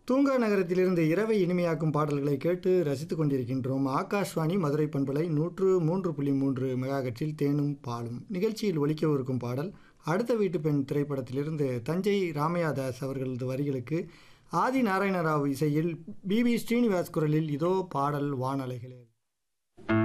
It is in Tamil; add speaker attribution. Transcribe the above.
Speaker 1: தூங்கா நகரத்திலிருந்து இரவை இனிமையாக்கும் பாடல்களை கேட்டு ரசித்துக் கொண்டிருக்கின்றோம். ஆகாஷ்வாணி மதுரை பண்பலை 103.3 மெகாஹெர்ட்ஸில் தேனும் பாலும் நிகழ்ச்சியில் ஒலிக்கவிருக்கும் பாடல் அடுத்த வீட்டு பெண் திரைப்படத்திலிருந்து தஞ்சை ராமையாதாஸ் அவர்களது வரிகளுக்கு ஆதி நாராயணராவ் இசையில் பி ஸ்ரீனிவாஸ் குரலில் இதோ பாடல் வானலைகளே.